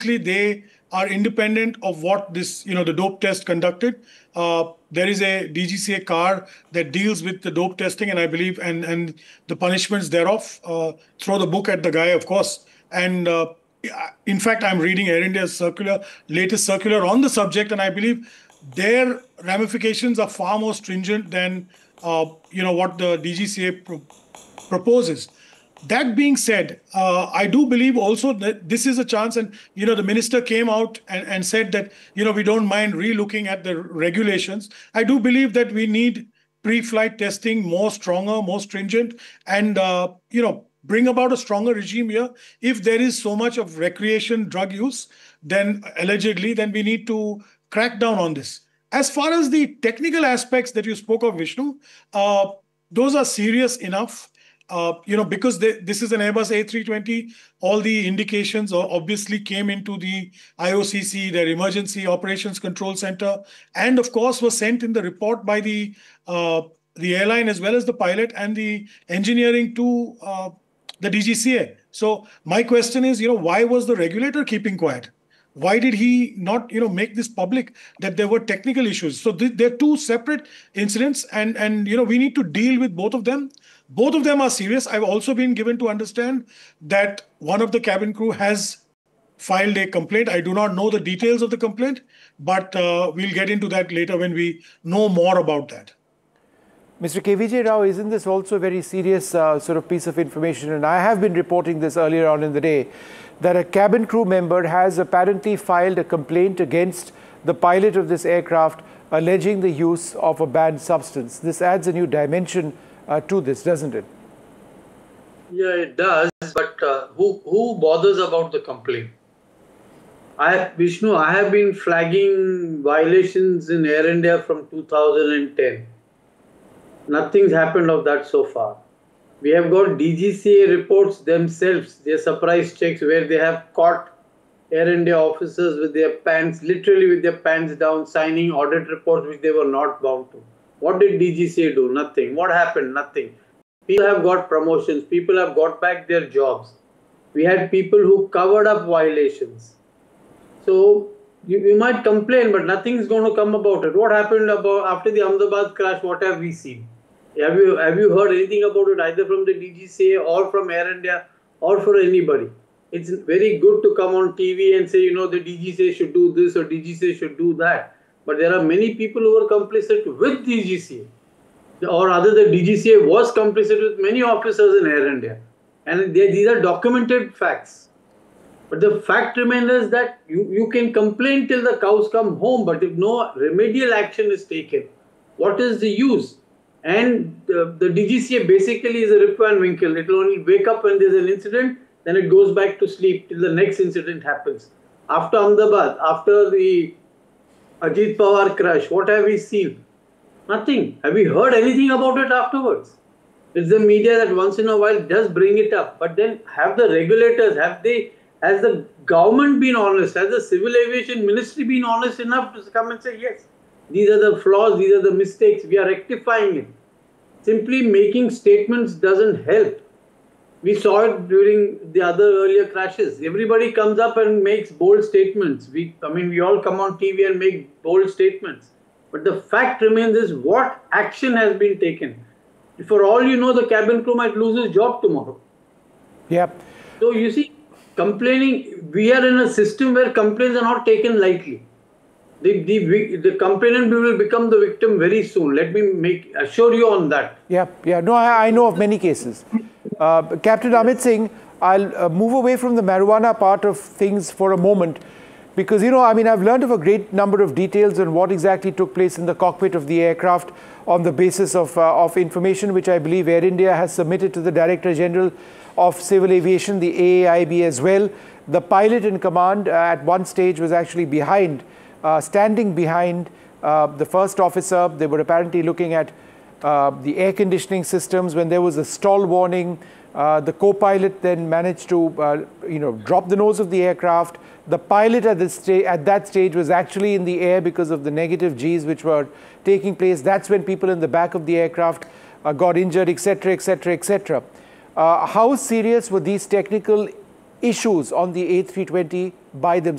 they are independent of what this, the dope test conducted. There is a DGCA car that deals with the dope testing, and I believe, and the punishments thereof. Throw the book at the guy, of course. And in fact, I'm reading Air India's latest circular on the subject, and I believe their ramifications are far more stringent than what the DGCA proposes. That being said, I do believe also that this is a chance, and the minister came out and said that we don't mind re-looking at the regulations. I do believe that we need pre-flight testing more stronger, more stringent, and bring about a stronger regime here. If there is so much of recreation drug use, then allegedly, then we need to crack down on this. As far as the technical aspects that you spoke of, Vishnu, those are serious enough. Because this is an Airbus A320, all the indications obviously came into the IOCC, their Emergency Operations Control Center, and of course was sent in the report by the airline as well as the pilot and the engineering to the DGCA. So my question is, why was the regulator keeping quiet? Why did he not, make this public that there were technical issues? So they're two separate incidents, and we need to deal with both of them. Both of them are serious. I've also been given to understand that one of the cabin crew has filed a complaint. I do not know the details of the complaint, but we'll get into that later when we know more about that. Mr. KVJ Rao, isn't this also a very serious sort of piece of information? And I have been reporting this earlier on in the day, that a cabin crew member has apparently filed a complaint against the pilot of this aircraft, alleging the use of a banned substance. This adds a new dimension to this, doesn't it? Yeah, it does. But who bothers about the complaint? Vishnu, I have been flagging violations in Air India from 2010. Nothing's happened of that so far. We have got DGCA reports themselves, their surprise checks, where they have caught Air India officers with their pants, literally with their pants down, signing audit reports which they were not bound to. What did DGCA do? Nothing. What happened? Nothing. People have got promotions. People have got back their jobs. We had people who covered up violations. So you might complain, but nothing's going to come about it. What happened after the Ahmedabad crash? What have we seen? Have you heard anything about it either from the DGCA or from Air India or for anybody? It's very good to come on TV and say, the DGCA should do this or DGCA should do that. But there are many people who are complicit with DGCA. Or rather, the DGCA was complicit with many officers in Air India. And these are documented facts. But the fact remains that you can complain till the cows come home, but if no remedial action is taken, what is the use? And the DGCA basically is a Rip Van Winkle. It will only wake up when there's an incident, then it goes back to sleep till the next incident happens. After Ahmedabad, after the Ajit Pawar crash, what have we seen? Nothing. Have we heard anything about it afterwards? It's the media that once in a while does bring it up. But then have the regulators, has the government been honest? Has the Civil Aviation Ministry been honest enough to come and say, yes, these are the flaws, these are the mistakes, we are rectifying it. Simply making statements doesn't help. We saw it during the other earlier crashes. Everybody comes up and makes bold statements. We all come on TV and make bold statements. But the fact remains is what action has been taken. For all you know, the cabin crew might lose his job tomorrow. Yep. So you see, complaining, we are in a system where complaints are not taken lightly. The complainant will become the victim very soon. Let me assure you on that. Yeah. No, I know of many cases. Captain Amit Singh, I'll move away from the marijuana part of things for a moment, because, I've learned of a great number of details on what exactly took place in the cockpit of the aircraft on the basis of information which I believe Air India has submitted to the Director General of Civil Aviation, the AAIB as well. The pilot in command at one stage was actually standing behind the first officer. They were apparently looking at the air conditioning systems. When there was a stall warning, the co-pilot then managed to drop the nose of the aircraft. The pilot at that stage was actually in the air because of the negative Gs which were taking place. That's when people in the back of the aircraft got injured, etc., etc., etc. How serious were these technical issues on the A320 by themselves.